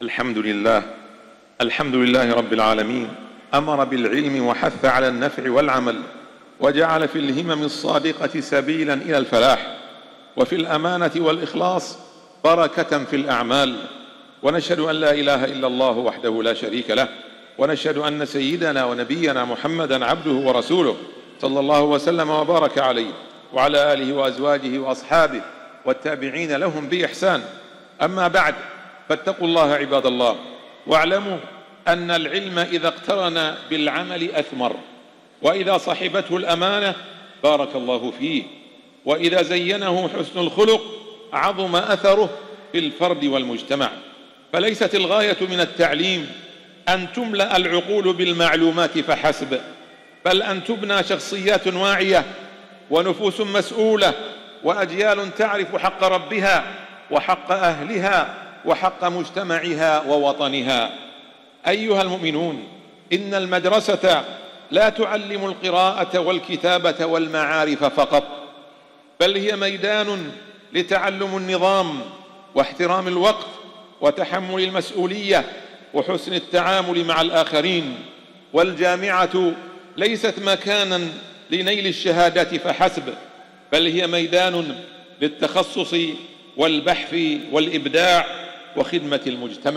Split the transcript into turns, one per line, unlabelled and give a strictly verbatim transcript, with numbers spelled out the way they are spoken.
الحمد لله الحمد لله رب العالمين، أمر بالعلم وحث على النفع والعمل، وجعل في الهمم الصادقة سبيلا إلى الفلاح، وفي الأمانة والإخلاص بركة في الأعمال. ونشهد أن لا إله إلا الله وحده لا شريك له، ونشهد أن سيدنا ونبينا محمدا عبده ورسوله صلى الله وسلم وبارك عليه وعلى آله وأزواجه وأصحابه والتابعين لهم بإحسان. أما بعد، فاتقوا الله عباد الله، واعلموا أن العلم إذا اقترن بالعمل أثمر، وإذا صحبته الأمانة بارك الله فيه، وإذا زينه حسن الخلق عظم أثره في الفرد والمجتمع. فليست الغاية من التعليم أن تملأ العقول بالمعلومات فحسب، بل أن تبنى شخصيات واعية ونفوس مسؤولة وأجيال تعرف حق ربها وحق أهلها وحق مجتمعها ووطنها. أيها المؤمنون، إن المدرسة لا تعلم القراءة والكتابة والمعارف فقط، بل هي ميدان لتعلم النظام واحترام الوقت وتحمل المسؤولية وحسن التعامل مع الآخرين. والجامعة ليست مكانا لنيل الشهادات فحسب، بل هي ميدان للتخصص والبحث والإبداع وخدمة المجتمع.